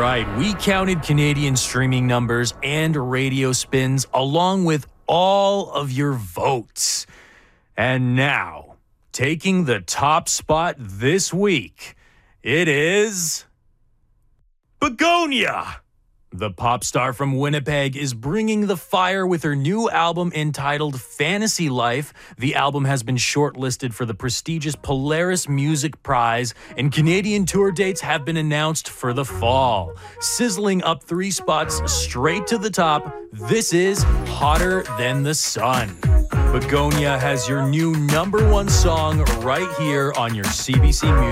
right, we counted Canadian streaming numbers and radio spins along with all of your votes. And now, taking the top spot this week, it is Begonia. The pop star from Winnipeg is bringing the fire with her new album entitled Fantasy Life. The album has been shortlisted for the prestigious Polaris Music Prize, and Canadian tour dates have been announced for the fall. Sizzling up 3 spots straight to the top, this is Hotter Than the Sun. Begonia has your new #1 song right here on your CBC Music.